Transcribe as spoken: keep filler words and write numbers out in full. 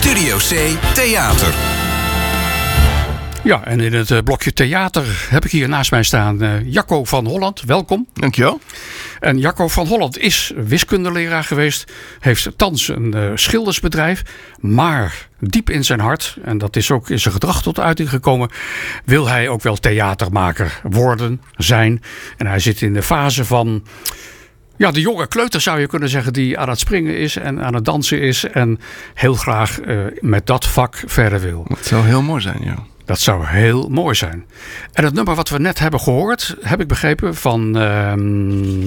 Studio C Theater. Ja, en in het uh, blokje theater heb ik hier naast mij staan uh, Jacco van Holland. Welkom. Dankjewel. En Jacco van Holland is wiskundeleraar geweest. Heeft thans een uh, schildersbedrijf. Maar diep in zijn hart, en dat is ook in zijn gedrag tot uiting gekomen, wil hij ook wel theatermaker worden, zijn. En hij zit in de fase van... Ja, de jonge kleuter zou je kunnen zeggen, die aan het springen is en aan het dansen is. En heel graag uh, met dat vak verder wil. Dat zou heel mooi zijn, ja. Dat zou heel mooi zijn. En het nummer wat we net hebben gehoord, heb ik begrepen van... Uh,